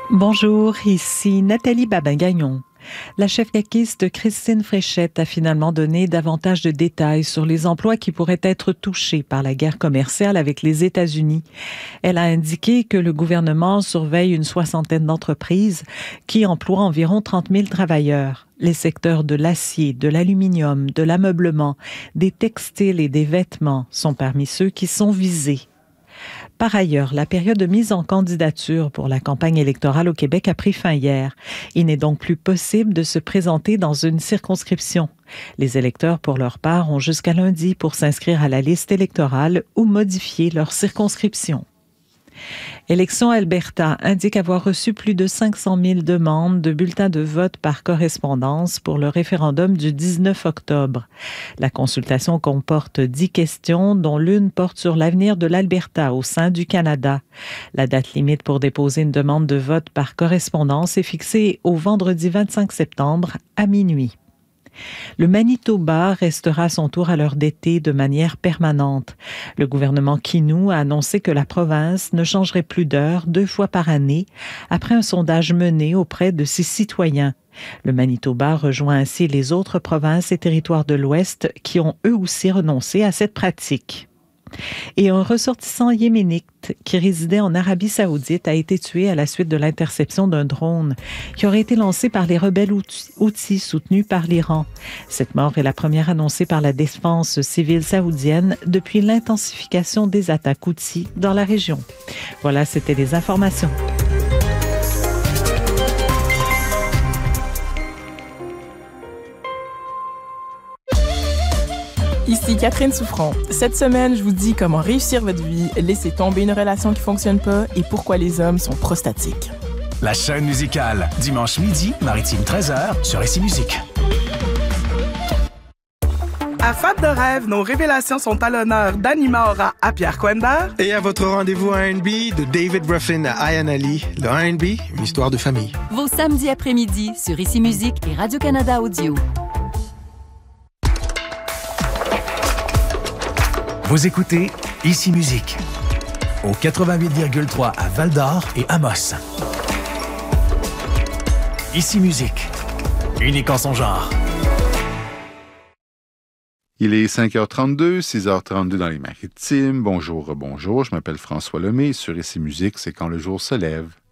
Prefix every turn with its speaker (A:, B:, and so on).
A: Bonjour, ici Nathalie Babin-Gagnon. La chef caquiste Christine Fréchette a finalement donné davantage de détails sur les emplois qui pourraient être touchés par la guerre commerciale avec les États-Unis. Elle a indiqué que le gouvernement surveille une soixantaine d'entreprises qui emploient environ 30 000 travailleurs. Les secteurs de l'acier, de l'aluminium, de l'ameublement, des textiles et des vêtements sont parmi ceux qui sont visés. Par ailleurs, la période de mise en candidature pour la campagne électorale au Québec a pris fin hier. Il n'est donc plus possible de se présenter dans une circonscription. Les électeurs, pour leur part, ont jusqu'à lundi pour s'inscrire à la liste électorale ou modifier leur circonscription. Élections Alberta indique avoir reçu plus de 500 000 demandes de bulletins de vote par correspondance pour le référendum du 19 octobre. La consultation comporte 10 questions, dont l'une porte sur l'avenir de l'Alberta au sein du Canada. La date limite pour déposer une demande de vote par correspondance est fixée au vendredi 25 septembre à minuit. Le Manitoba restera à son tour à l'heure d'été de manière permanente. Le gouvernement Kinou a annoncé que la province ne changerait plus d'heure 2 fois par année après un sondage mené auprès de ses citoyens. Le Manitoba rejoint ainsi les autres provinces et territoires de l'Ouest qui ont eux aussi renoncé à cette pratique. Et un ressortissant yéménite qui résidait en Arabie Saoudite a été tué à la suite de l'interception d'un drone qui aurait été lancé par les rebelles Houthis soutenus par l'Iran. Cette mort est la première annoncée par la défense civile saoudienne depuis l'intensification des attaques Houthis dans la région. Voilà, c'était les informations.
B: Ici Catherine Souffrant. Cette semaine, je vous dis comment réussir votre vie, laisser tomber une relation qui fonctionne pas et pourquoi les hommes sont prostatiques.
C: La chaîne musicale, dimanche midi, Maritime 13h, sur Ici Musique.
D: À Fab de rêve, nos révélations sont à l'honneur d'Anima Aura à Pierre Quender.
E: Et à votre rendez-vous R&B de David Ruffin à Ayan Ali. Le R&B, une histoire de famille.
F: Vos samedis après-midi sur Ici Musique et Radio-Canada Audio.
C: Vous écoutez Ici Musique, au 88,3 à Val-d'Or et Amos. Ici Musique, unique en son genre.
G: Il est 5h32, 6h32 dans les Maritimes. Bonjour, bonjour, je m'appelle François Lemay. Sur Ici Musique, c'est quand le jour se lève.